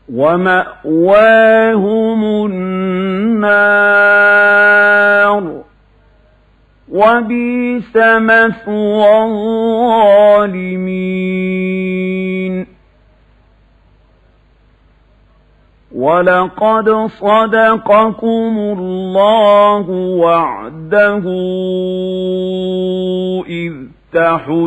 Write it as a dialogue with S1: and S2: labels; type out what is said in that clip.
S1: ومأواهم النار وبئس مثوى الظالمين ولقد صدقكم الله وعده إذ تحجون